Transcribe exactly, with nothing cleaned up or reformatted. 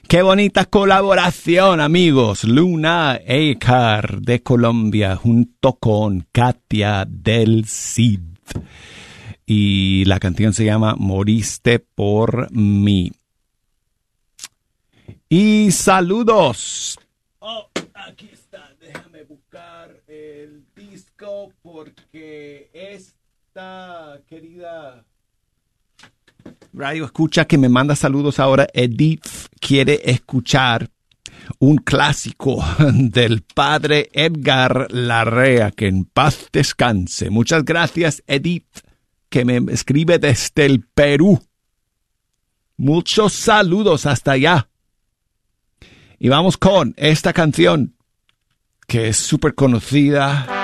Qué bonita colaboración, amigos. Luna Ekar de Colombia junto con Katia del Cid. Y la canción se llama Moriste por mí. Y saludos. Oh, aquí está. Déjame buscar el disco porque esta querida Radio Escucha que me manda saludos ahora, Edith, quiere escuchar un clásico del padre Edgar Larrea, que en paz descanse. Muchas gracias, Edith, que me escribe desde el Perú. Muchos saludos hasta allá. Y vamos con esta canción que es súper conocida.